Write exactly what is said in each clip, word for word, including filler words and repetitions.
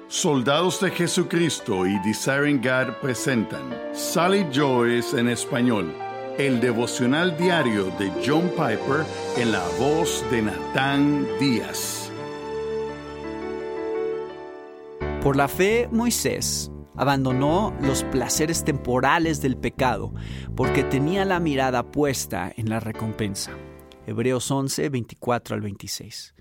Soldados de Jesucristo y Desiring God presentan Sally Joyce en español, el devocional diario de John Piper en la voz de Natán Díaz. Por la fe, Moisés abandonó los placeres temporales del pecado porque tenía la mirada puesta en la recompensa. Hebreos once, veinticuatro al veintiséis.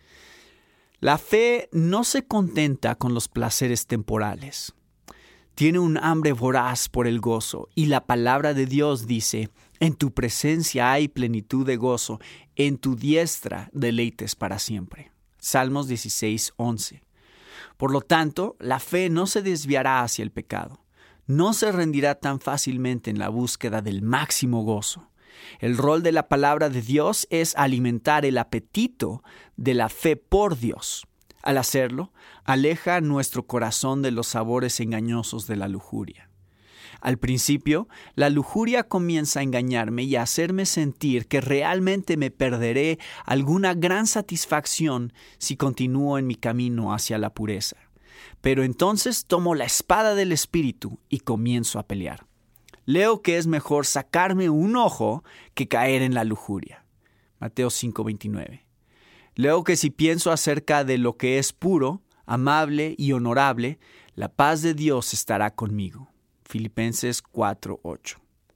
La fe no se contenta con los placeres temporales. Tiene un hambre voraz por el gozo, y la palabra de Dios dice: en tu presencia hay plenitud de gozo, en tu diestra deleites para siempre. Salmos dieciséis, once. Por lo tanto, la fe no se desviará hacia el pecado. No se rendirá tan fácilmente en la búsqueda del máximo gozo. El rol de la palabra de Dios es alimentar el apetito de la fe por Dios. Al hacerlo, aleja nuestro corazón de los sabores engañosos de la lujuria. Al principio, la lujuria comienza a engañarme y a hacerme sentir que realmente me perderé alguna gran satisfacción si continúo en mi camino hacia la pureza. Pero entonces tomo la espada del Espíritu y comienzo a pelear. Leo que es mejor sacarme un ojo que caer en la lujuria. Mateo cinco, veintinueve. Leo que si pienso acerca de lo que es puro, amable y honorable, la paz de Dios estará conmigo. Filipenses cuatro, ocho.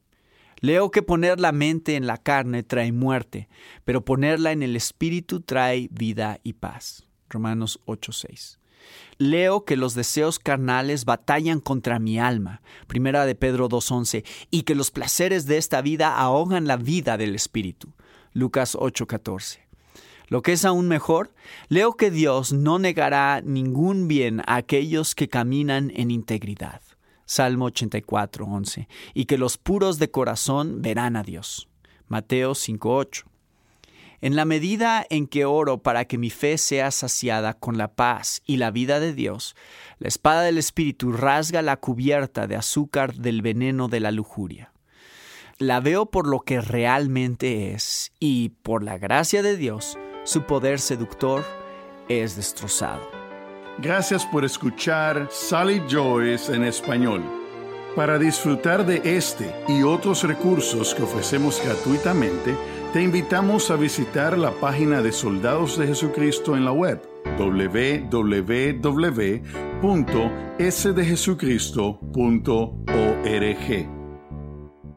Leo que poner la mente en la carne trae muerte, pero ponerla en el Espíritu trae vida y paz. Romanos ocho, seis. Leo que los deseos carnales batallan contra mi alma, Primera de Pedro dos, once, y que los placeres de esta vida ahogan la vida del Espíritu, Lucas ocho, catorce. Lo que es aún mejor, leo que Dios no negará ningún bien a aquellos que caminan en integridad, Salmo ochenta y cuatro, once, y que los puros de corazón verán a Dios, Mateo cinco, ocho. En la medida en que oro para que mi fe sea saciada con la paz y la vida de Dios, la espada del Espíritu rasga la cubierta de azúcar del veneno de la lujuria. La veo por lo que realmente es, y por la gracia de Dios, su poder seductor es destrozado. Gracias por escuchar Sally Joyce en español. Para disfrutar de este y otros recursos que ofrecemos gratuitamente, te invitamos a visitar la página de Soldados de Jesucristo en la web doble u doble u doble u punto ese de jesucristo punto org.